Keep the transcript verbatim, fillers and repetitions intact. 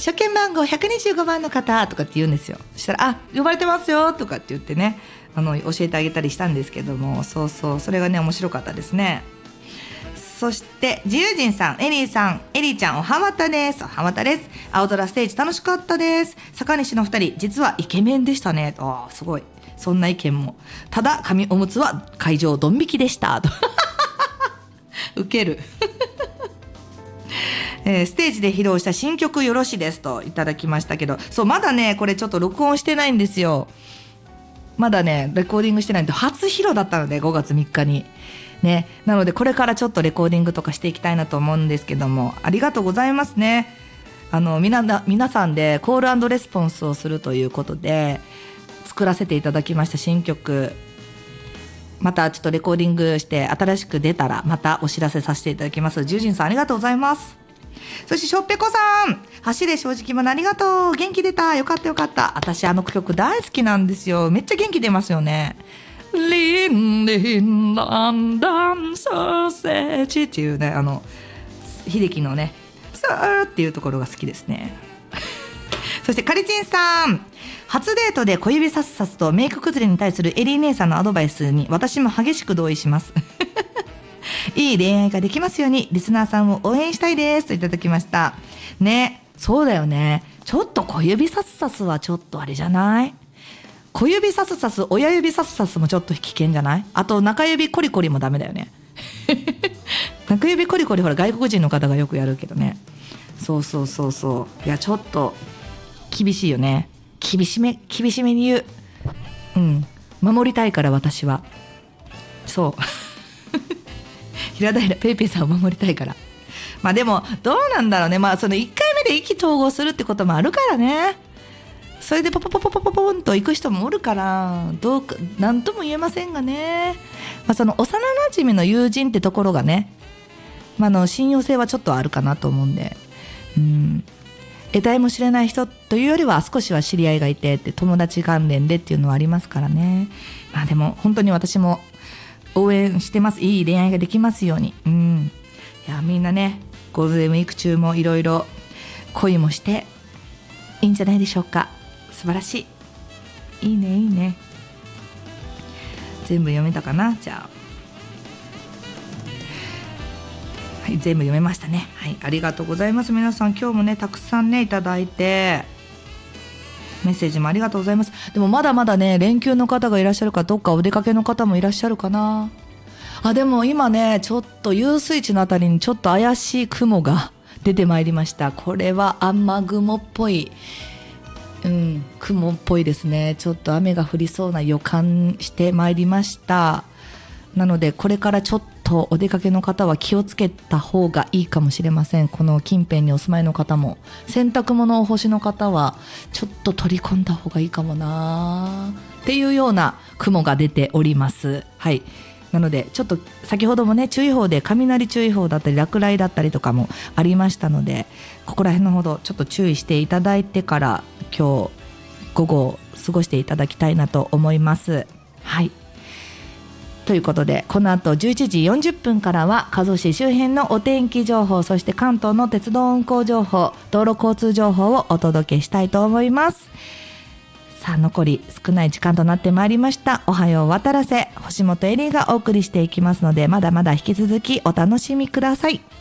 初見番号ひゃくにじゅうごばんの方とかって言うんですよ。そしたらあ呼ばれてますよとかって言ってねあの教えてあげたりしたんですけども、そうそうそれがね面白かったですね。そして自由人さん、エリーさん、エリーちゃんおはまたです。おはまたです。青空ステージ楽しかったです。坂西のふたり実はイケメンでしたね。あーすごい、そんな意見も。ただ紙おむつは会場ドン引きでしたとウケるえー、ステージで披露した新曲よろしですといただきましたけど、そうまだねこれちょっと録音してないんですよ。まだねレコーディングしてないんで、初披露だったのでごがつみっかにね、なのでこれからちょっとレコーディングとかしていきたいなと思うんですけども、ありがとうございますね。あのみな皆さんでコール&レスポンスをするということで作らせていただきました新曲、またちょっとレコーディングして新しく出たらまたお知らせさせていただきます。ジュジンさんありがとうございます。そしてしょっぺこさん、走れ正直者ありがとう、元気出た、よかったよかった。私あの曲大好きなんですよ。めっちゃ元気出ますよね。リンリンランダンソーセージっていうね、あの秀樹のねさーっていうところが好きですねそしてカリチンさん、初デートで小指さすさすとメイク崩れに対するエリー姉さんのアドバイスに私も激しく同意しますいい恋愛ができますようにリスナーさんを応援したいですといただきましたね。そうだよね、ちょっと小指さすさすはちょっとあれじゃない？小指さすさす、親指さすさすもちょっと危険じゃない？あと中指コリコリもダメだよね中指コリコリほら外国人の方がよくやるけどね。そうそうそうそう、いやちょっと厳しいよね。厳しめ厳しめに言う。うん守りたいから私はそう平平ペイペイさんを守りたいから。まあでもどうなんだろうね、まあそのいっかいめで意気投合するってこともあるからね。それでポポポポポポポンと行く人もおるからどうか何とも言えませんがね、まあ、その幼なじみの友人ってところがね、まあ、の信用性はちょっとあるかなと思うんで、うん得体も知れない人というよりは少しは知り合いがいてって友達関連でっていうのはありますからね。まあでも本当に私も応援してます。いい恋愛ができますように。うんいやみんなねゴールデンウィーク中もいろいろ恋もしていいんじゃないでしょうか。素晴らしい、いいねいいね。全部読めたかな。じゃあ、はい、全部読めましたね。はい、ありがとうございます。皆さん今日もねたくさんねいただいてメッセージもありがとうございます。でもまだまだね連休の方がいらっしゃるか、どっかお出かけの方もいらっしゃるかなあ。でも今ねちょっと遊水地のあたりにちょっと怪しい雲が出てまいりました。これは雨雲っぽい、うん、雲っぽいですね。ちょっと雨が降りそうな予感してまいりました。なのでこれからちょっとお出かけの方は気をつけた方がいいかもしれません。この近辺にお住まいの方も洗濯物をお干しの方はちょっと取り込んだ方がいいかもなっていうような雲が出ております。はい、なのでちょっと先ほどもね注意報で雷注意報だったり落雷だったりとかもありましたので、ここら辺のほどちょっと注意していただいてから今日午後を過ごしていただきたいなと思います。はい、ということでこの後じゅういちじよんじゅっぷんからは加須市周辺のお天気情報、そして関東の鉄道運行情報、道路交通情報をお届けしたいと思います。さあ残り少ない時間となってまいりました。おはよう渡らせ星本エリーがお送りしていきますので、まだまだ引き続きお楽しみください。